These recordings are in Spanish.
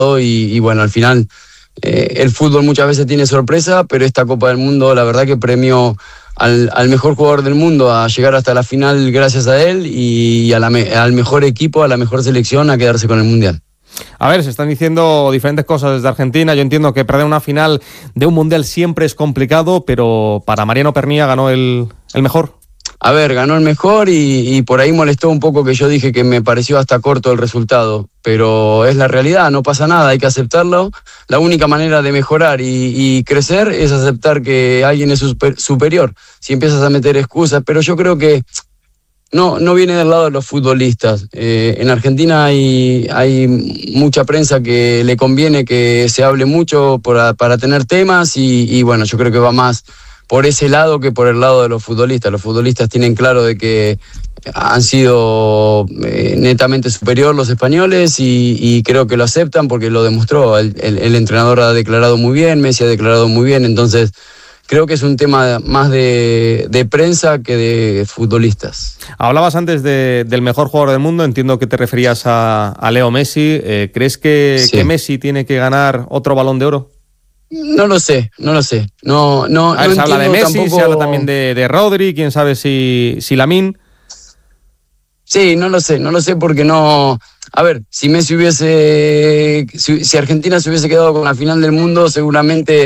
y bueno, al final el fútbol muchas veces tiene sorpresa, pero esta Copa del Mundo la verdad que premió al mejor jugador del mundo a llegar hasta la final gracias a él y al mejor equipo, a la mejor selección a quedarse con el Mundial. A ver, se están diciendo diferentes cosas desde Argentina. Yo entiendo que perder una final de un Mundial siempre es complicado, pero para Mariano Pernía ganó el mejor. A ver, ganó el mejor y por ahí molestó un poco que yo dije que me pareció hasta corto el resultado, pero es la realidad, no pasa nada, hay que aceptarlo. La única manera de mejorar y crecer es aceptar que alguien es superior. Si empiezas a meter excusas, pero yo creo que no viene del lado de los futbolistas. En Argentina hay mucha prensa que le conviene que se hable mucho para tener temas y bueno, yo creo que va más por ese lado que por el lado de los futbolistas. Los futbolistas tienen claro de que han sido netamente superior los españoles y creo que lo aceptan porque lo demostró. El entrenador ha declarado muy bien, Messi ha declarado muy bien, entonces creo que es un tema más de prensa que de futbolistas. Hablabas antes del mejor jugador del mundo, entiendo que te referías a Leo Messi. ¿Crees que Messi tiene que ganar otro Balón de Oro? No lo sé. No se habla de Messi, tampoco... se habla también de Rodri, quién sabe si Lamine. Sí, no lo sé porque no... A ver, si Argentina se hubiese quedado con la final del mundo, seguramente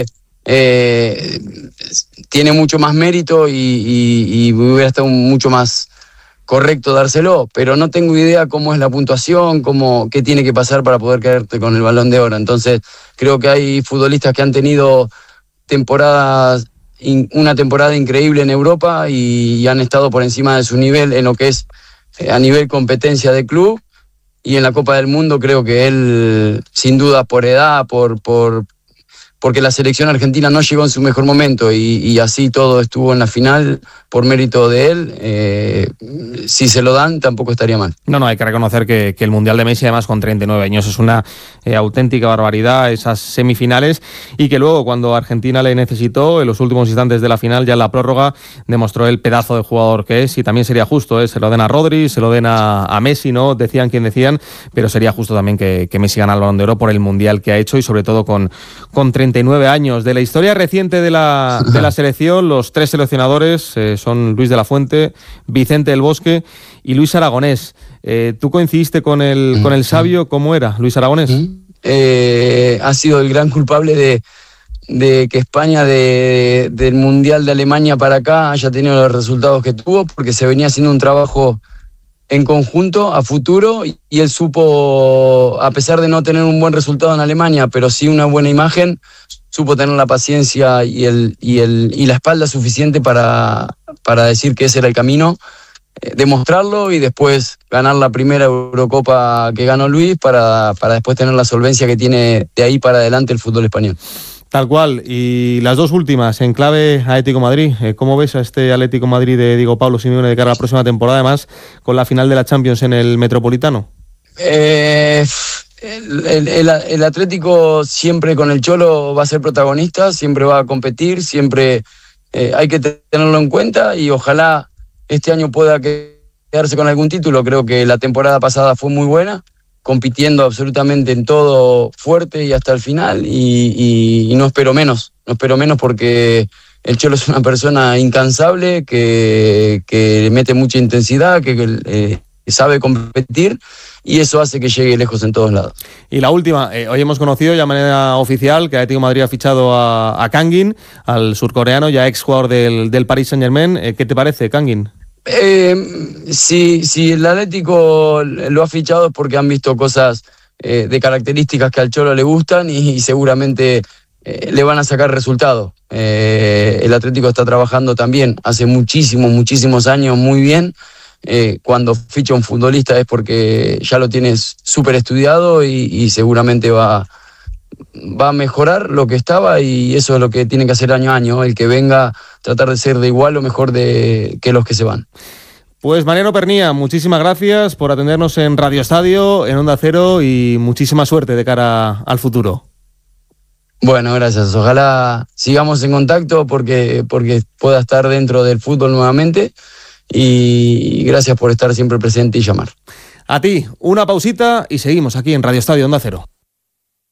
tiene mucho más mérito y hubiera estado mucho más correcto dárselo, pero no tengo idea cómo es la puntuación, qué tiene que pasar para poder quedarte con el Balón de Oro. Entonces creo que hay futbolistas que han tenido una temporada increíble en Europa y han estado por encima de su nivel en lo que es a nivel competencia de club, y en la Copa del Mundo creo que él, sin duda por edad, porque la selección argentina no llegó en su mejor momento y así todo estuvo en la final por mérito de él. Si se lo dan, tampoco estaría mal. No, hay que reconocer que el Mundial de Messi, además con 39 años, es una auténtica barbaridad, esas semifinales, y que luego cuando Argentina le necesitó, en los últimos instantes de la final, ya en la prórroga, demostró el pedazo de jugador que es, y también sería justo, se lo den a Rodri, se lo den a Messi, ¿no? Decían quien decían, pero sería justo también que Messi gane el Balón de Oro por el Mundial que ha hecho y sobre todo con 39 años. De la historia reciente de la selección, los tres seleccionadores son Luis de la Fuente, Vicente del Bosque y Luis Aragonés. ¿Tú coincidiste con el sabio? ¿Cómo era Luis Aragonés? Ha sido el gran culpable de que España del Mundial de Alemania para acá haya tenido los resultados que tuvo, porque se venía haciendo un trabajo en conjunto a futuro y él supo, a pesar de no tener un buen resultado en Alemania, pero sí una buena imagen, supo tener la paciencia y la espalda suficiente para decir que ese era el camino, demostrarlo y después ganar la primera Eurocopa que ganó Luis para después tener la solvencia que tiene de ahí para adelante el fútbol español. Tal cual. Y las dos últimas, en clave Atlético Madrid. ¿Cómo ves a este Atlético Madrid de Diego Pablo Simeone de cara a la próxima temporada, además con la final de la Champions en el Metropolitano? El Atlético siempre con el Cholo va a ser protagonista, siempre va a competir, siempre hay que tenerlo en cuenta y ojalá este año pueda quedarse con algún título. Creo que la temporada pasada fue muy buena, compitiendo absolutamente en todo fuerte y hasta el final y no espero menos porque el Cholo es una persona incansable que mete mucha intensidad, que sabe competir y eso hace que llegue lejos en todos lados. Y la última, hoy hemos conocido ya de manera oficial que Atlético de Madrid ha fichado a Kangin, al surcoreano, ya ex jugador del Paris Saint-Germain. ¿Qué te parece, Kangin? Si el Atlético lo ha fichado es porque han visto cosas de características que al Cholo le gustan y seguramente le van a sacar resultados. El Atlético está trabajando también hace muchísimos años muy bien. Cuando ficha un futbolista es porque ya lo tienes súper estudiado y seguramente va a mejorar lo que estaba y eso es lo que tiene que hacer año a año, el que venga tratar de ser de igual o mejor que los que se van. Pues Mariano Pernía, muchísimas gracias por atendernos en Radio Estadio, en Onda Cero y muchísima suerte de cara al futuro. Bueno, gracias. Ojalá sigamos en contacto porque pueda estar dentro del fútbol nuevamente y gracias por estar siempre presente y llamar. A ti, una pausita y seguimos aquí en Radio Estadio Onda Cero.